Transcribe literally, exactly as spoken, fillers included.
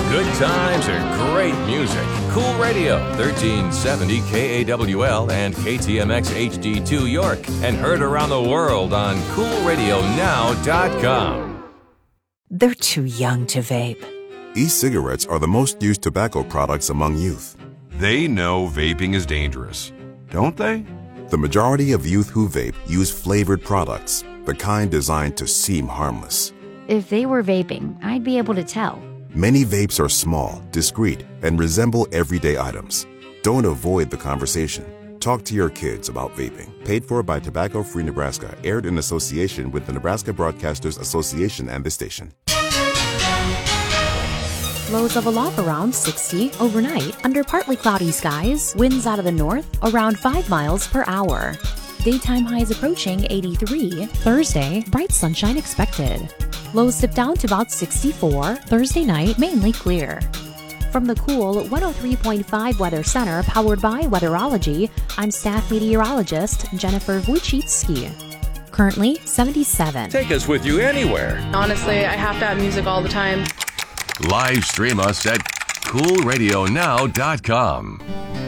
Good times and great music. Cool Radio, thirteen seventy K A W L and K T M X H D two York, and heard around the world on cool radio now dot com. They're too young to vape. E-cigarettes are the most used tobacco products among youth. They know vaping is dangerous, don't they? The majority of youth who vape use flavored products, the kind designed to seem harmless. If they were vaping, I'd be able to tell. Many vapes are small, discreet, and resemble everyday items. Don't avoid the conversation. Talk to your kids about vaping. Paid for by Tobacco Free Nebraska. Aired in association with the Nebraska Broadcasters Association and the station. Lows of aloft around sixty overnight under partly cloudy skies. Winds out of the north around five miles per hour. Daytime highs approaching eighty-three. Thursday, bright sunshine expected. Lows dip down to about sixty-four. Thursday night, mainly clear. From the cool one oh three point five Weather Center, powered by Weatherology, I'm staff meteorologist Jennifer Wojcicki. Currently seventy-seven. Take us with you anywhere. Honestly, I have to have music all the time. Live stream us at cool radio now dot com.